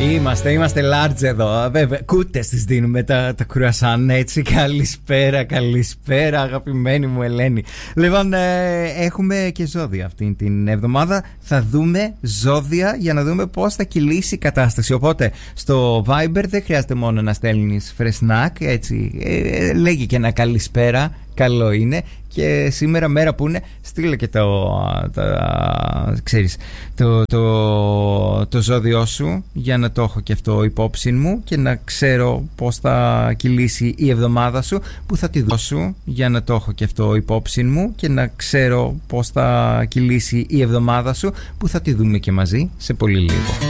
Είμαστε large εδώ. Βέβαια, κούτες τις δίνουμε τα κρουασάν, έτσι. Καλησπέρα, αγαπημένη μου Ελένη. Λοιπόν, έχουμε και ζώδια αυτή την εβδομάδα. Θα δούμε ζώδια για να δούμε πώς θα κυλήσει η κατάσταση. Οπότε, στο Viber δεν χρειάζεται μόνο να στέλνεις φρεσνάκ, έτσι. Λέγει και ένα καλησπέρα. Καλό είναι. Και σήμερα μέρα που είναι, στείλε και το ζώδιό σου για να το έχω και αυτό υπόψη μου και να ξέρω πώς θα κυλήσει η εβδομάδα σου, που θα τη δώσω για να το έχω και αυτό υπόψη μου και να ξέρω πώς θα κυλήσει η εβδομάδα σου, που θα τη δούμε και μαζί σε πολύ λίγο.